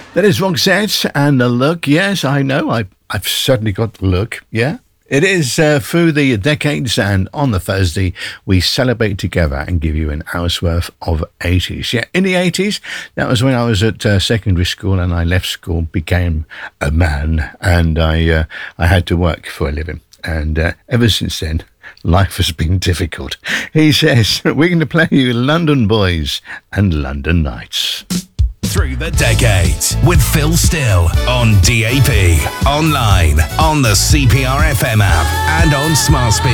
That is Roxette and the look. Yes, I know. I've certainly got the look. Yeah. It is through the decades, and on the Thursday, we celebrate together and give you an hour's worth of 80s. Yeah, in the 80s, that was when I was at secondary school and I left school, became a man, and I had to work for a living. And ever since then, life has been difficult. He says, we're going to play you London Boys and London Nights. Through the Decades with Phil Still on DAB, online, on the CPR FM app, and on Smart Speed.